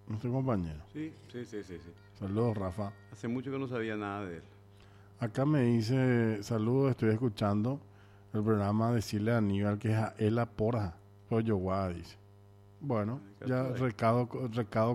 nuestro compañero. Sí, sí, sí, sí, sí. Saludos, Rafa. Hace mucho que no sabía nada de él. Acá me dice, saludos, estoy escuchando el programa, decirle a Aníbal que es a Ela Porja, Coyoguá, dice. Bueno, ya recado